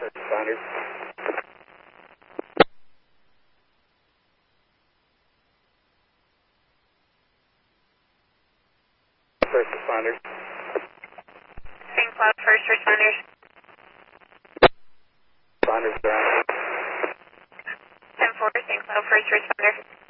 First responders. First responders. St. Cloud first responders. Responders ground. 10-4, St. Cloud first responder.